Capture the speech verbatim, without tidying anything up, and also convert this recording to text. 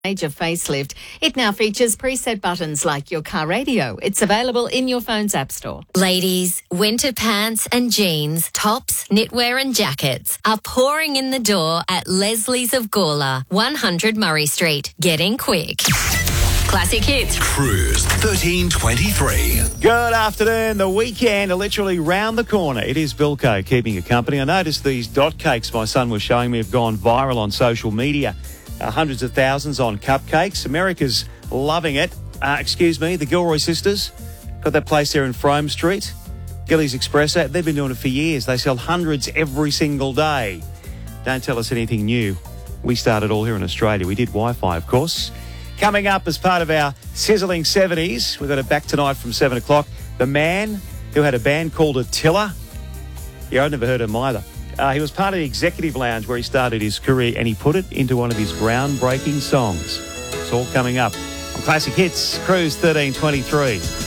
Major facelift. It now features preset buttons like your car radio. It's available in your phone's app store. Ladies, winter pants and jeans, tops, knitwear and jackets are pouring in the door at Leslie's of Gawler, one hundred Murray Street. Get in quick. Classic Hits. Cruise thirteen twenty-three. Good afternoon. The weekend are literally round the corner. It is Bilko keeping you company. I noticed these dot cakes my son was showing me have gone viral on social media. Uh, hundreds of thousands on cupcakes. America's loving it. Uh, excuse me, the Gilroy sisters got that place there in Frome Street. Gilly's Espresso. They've been doing it for years. They sell hundreds every single day. Don't tell us anything new. We started all here in Australia. We did Wi-Fi, of course. Coming up as part of our sizzling seventies, we've got it back tonight from seven o'clock. The man who had a band called Attila. Yeah, I've never heard of him either. Uh, he was part of the Executive Lounge where he started his career, and he put it into one of his groundbreaking songs. It's all coming up on Classic Hits, Cruise thirteen twenty-three.